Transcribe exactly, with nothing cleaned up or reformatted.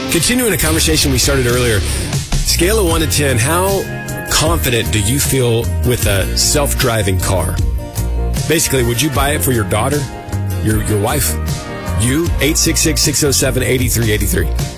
Continuing a conversation we started earlier, scale of one to ten, how confident do you feel with a self-driving car? Basically, would you buy it for your daughter, your your wife? You? eight six six, six oh seven, eight three eight three.